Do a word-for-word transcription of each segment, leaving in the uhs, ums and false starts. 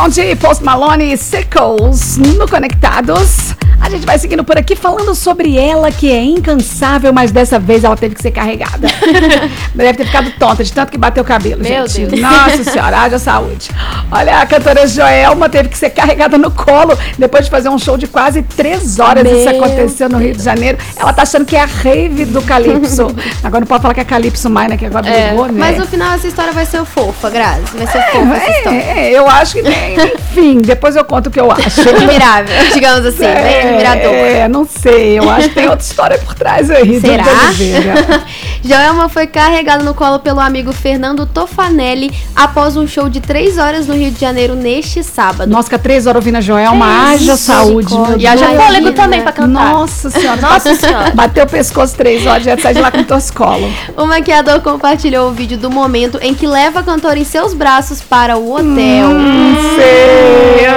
som de Post Malone e Circles no Conectados. A gente vai seguindo por aqui falando sobre ela, que é incansável, mas dessa vez ela teve que ser carregada. Deve ter ficado tonta de tanto que bateu o cabelo, Meu gente. Deus. Nossa senhora, haja saúde. Olha, a cantora Joelma teve que ser carregada no colo depois de fazer um show de quase três horas. Meu Isso aconteceu no Rio de Janeiro. Ela tá achando que é a rave do Calypso. Agora não pode falar que é Calypso mais, né? Que agora É, brigou, né? Mas no final essa história vai ser fofa, Grazi. Vai ser fofa essa história. É, é, eu acho que tem. Enfim, depois eu conto o que eu acho. Admirável, digamos assim, bem admirador. É, não sei, eu acho que tem outra história por trás aí. Será? do Oliveira. Joelma foi carregada no colo pelo amigo Fernando Tofanelli após um show de três horas no Rio de Janeiro neste sábado. Nossa, fica três horas ouvindo a Joelma, haja saúde, meu E haja Deus. fôlego também pra cantar. Nossa senhora, Nossa senhora. bateu o pescoço três horas, já sai de lá com torcicolo. O maquiador compartilhou o vídeo do momento em que leva a cantora em seus braços para o hotel. Hum, sei.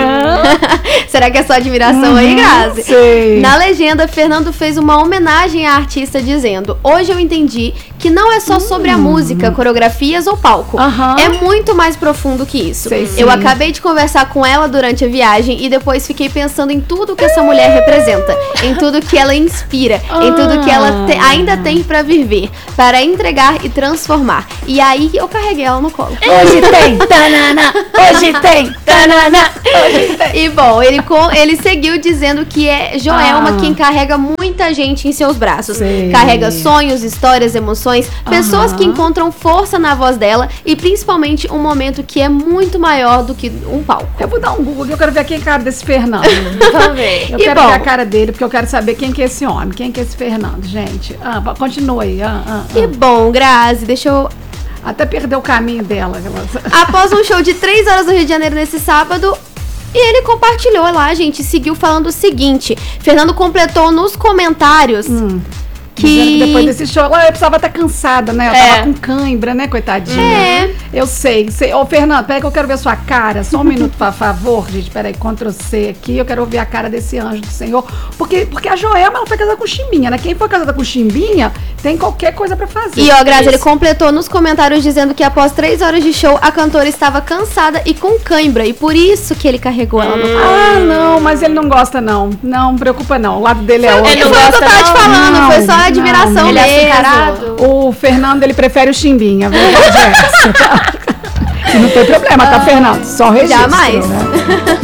Será que é só admiração aí, Grazi? Sei. Na legenda, Fernando fez uma homenagem à artista dizendo: hoje eu entendi que não é só sobre a música, coreografias ou palco. Aham. É muito mais profundo que isso. Sei, sim. Eu acabei de conversar com ela durante a viagem e depois fiquei pensando em tudo que essa mulher representa, em tudo que ela inspira, em tudo que ela te- ainda tem pra viver, para entregar e transformar. E aí eu carreguei ela no colo. Hoje tem, tanana, hoje tem, tanana, hoje tem. E bom, ele, com, ele seguiu dizendo que é Joelma Ah. quem carrega muita gente em seus braços. Sei. Carrega sonhos, histórias, emoções, pessoas Aham. que encontram força na voz dela e principalmente um momento que é muito maior do que um palco. Eu vou dar um Google, que eu quero ver quem é a cara desse Fernando. Vamos ver. Eu E quero bom? ver a cara dele, porque eu quero saber quem que é esse homem, quem que é esse Fernando, gente. Ah, va- continua aí. Ah, ah, ah. E bom, Grazi, deixa eu... Até perdeu o caminho dela. Após um show de três horas no Rio de Janeiro nesse sábado, e ele compartilhou lá, gente, seguiu falando o seguinte: Fernando completou nos comentários Dizendo que... que depois desse show, ela precisava estar cansada, né? Ela É. tava com cãibra, né, coitadinha? É. Eu sei, sei. Ô, Fernando, peraí que eu quero ver a sua cara. Só um minuto, por favor, gente. Peraí, Ctrl C aqui. Eu quero ouvir a cara desse anjo do Senhor. Porque, porque a Joelma, ela foi casada com Chimbinha, né? Quem foi casada com Chimbinha tem qualquer coisa pra fazer. E ó, Grazi, Isso. ele completou nos comentários dizendo que após três horas de show, a cantora estava cansada e com cãibra, e por isso que ele carregou ela no colo. Ah, não, mas ele não gosta, não. Não, não preocupa, não. O lado dele é outro. Ele não Foi o que eu gosta, tava te não? falando, Não, foi só admiração não, ele é mesmo. açucarado. O Fernando, ele prefere o Chimbinha. Verdade é essa. E não tem problema, tá, Fernando? Só registro. Jamais. Né?